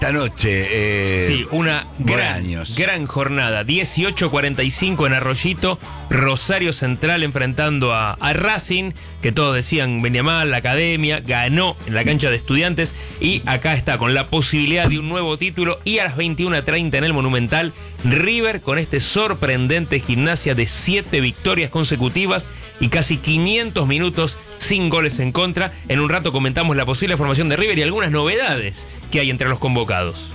esta noche. Sí, una gran jornada. 18:45 en Arroyito, Rosario Central enfrentando a Racing, que todos decían venía mal, la academia, ganó en la cancha de Estudiantes y acá está con la posibilidad de un nuevo título. Y a las 21:30 en el Monumental, River con este sorprendente Gimnasia de 7 victorias consecutivas y casi 500 minutos sin goles en contra. En un rato comentamos la posible formación de River y algunas novedades que hay entre los convocados.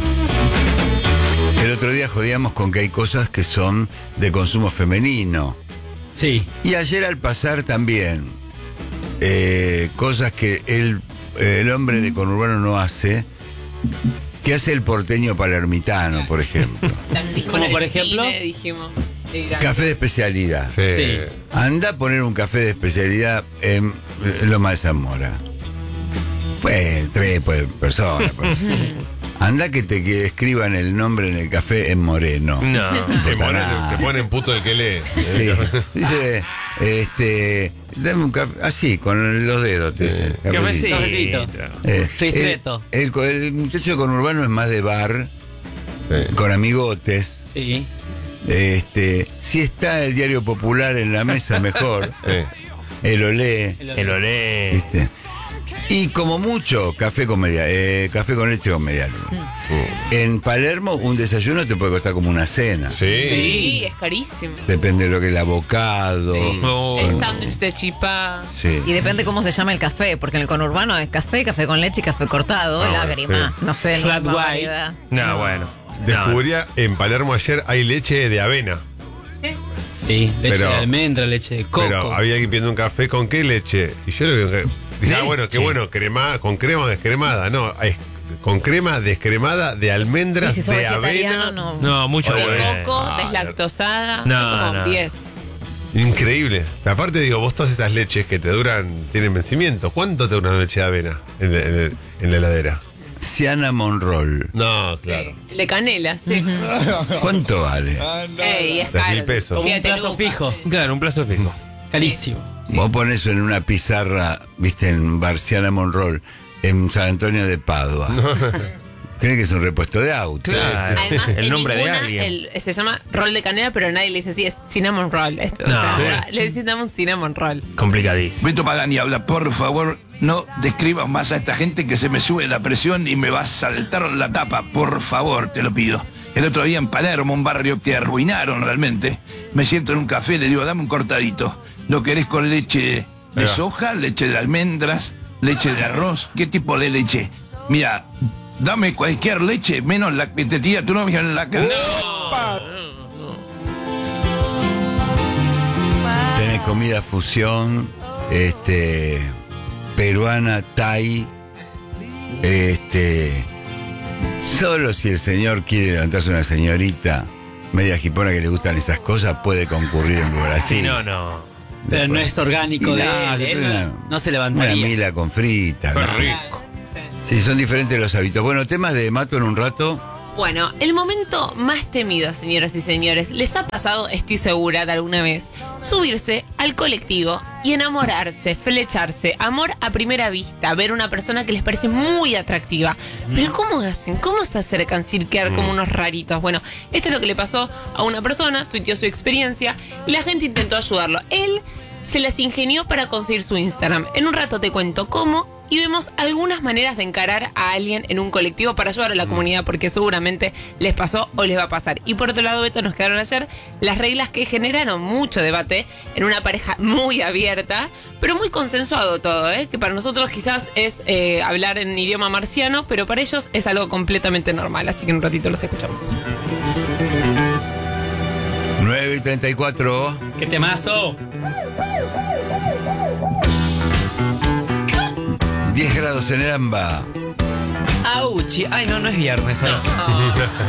El otro día jodíamos con que hay cosas que son de consumo femenino. Sí. Y ayer al pasar también, cosas que el hombre de conurbano no hace, que hace el porteño palermitano, por ejemplo. Como por ejemplo, dijimos. Café de especialidad. Sí. Anda a poner un café de especialidad en Loma de Zamora. Pues 3 personas. Pues. Anda que te escriban el nombre en el café en Moreno. No. Te Te ponen puto el que lee. Sí. Dice, dame un café. Así, con los dedos. Te dice. Cafecito. Ristretto. El muchacho conurbano es más de bar, con amigotes. Sí. Si está el Diario Popular en la mesa, mejor. Él lo lee. ¿Viste? Y como mucho, café con café con leche con mediano. En Palermo, un desayuno te puede costar como una cena. Sí, es carísimo. Depende de lo que el abocado. Sí. Oh. El sándwich de chipá. Sí. Y depende cómo se llama el café, porque en el conurbano es café con leche y café cortado, lágrima, no sé, Flat la white. variedad. No, bueno. Descubría en Palermo ayer hay leche de avena. Sí, leche Pero- de almendra, leche de coco. Pero había alguien pidiendo un café con qué leche. Y yo le digo, dije, bueno, qué bueno, con crema descremada. No, es con crema descremada de Y almendras si sos de vegetariano, avena. no. No, mucho Oye, De bueno. coco, deslactosada. No, como no. 10. Increíble. Aparte digo, vos todas esas leches que te duran, tienen vencimiento. ¿Cuánto te dura una leche de avena en la heladera? Ciana Monroll. No, claro. De canela, sí. ¿Cuánto vale? Ey, es 6.000 caro. pesos. Como un 7 plazo lucas. fijo. Claro, un plazo fijo. Carísimo. Vos ponés eso en una pizarra, viste, en Barciana Monroll, en San Antonio de Padua. Creen que es un repuesto de auto. Claro. Además, el en nombre de ninguna, alguien. se llama roll de canela, pero nadie le dice así, es cinnamon roll. Esto, No. o sea, le decimos cinnamon roll. Complicadísimo. Beto Pagani habla, por favor, no describas más a esta gente que se me sube la presión y me va a saltar la tapa, por favor, te lo pido. El otro día en Palermo, un barrio que arruinaron realmente, me siento en un café, le digo, dame un cortadito. ¿Lo querés con leche de soja, leche de almendras, leche de arroz? ¿Qué tipo de leche? Mira, dame cualquier leche, menos la que te tira tu novia en la cara. Tenés comida fusión, peruana, thai, solo si el señor quiere levantarse una señorita media jipona que le gustan esas cosas, puede concurrir en un lugar así. Sí, no. Pero no es orgánico Y de nada, él. se Él pone no se Una levantaría. mila con frita. Qué ¿no? rico. Sí, son diferentes los hábitos. Bueno, temas de Mato en un rato. Bueno, el momento más temido, señoras y señores, ¿les ha pasado, estoy segura, de alguna vez, subirse al colectivo y enamorarse, flecharse, amor a primera vista, ver una persona que les parece muy atractiva? Pero ¿cómo hacen? ¿Cómo se acercan sin quedar como unos raritos? Bueno, esto es lo que le pasó a una persona, tuiteó su experiencia y la gente intentó ayudarlo. Él se las ingenió para conseguir su Instagram. En un rato te cuento cómo y vemos algunas maneras de encarar a alguien en un colectivo para ayudar a la comunidad, porque seguramente les pasó o les va a pasar. Y por otro lado, Beto, nos quedaron ayer las reglas que generaron mucho debate en una pareja muy abierta, pero muy consensuado todo, que para nosotros quizás es hablar en idioma marciano, pero para ellos es algo completamente normal. Así que en un ratito los escuchamos. 9:34. ¡Qué temazo! 10 grados en el AMBA. ¡Auchi! Ay, no es viernes.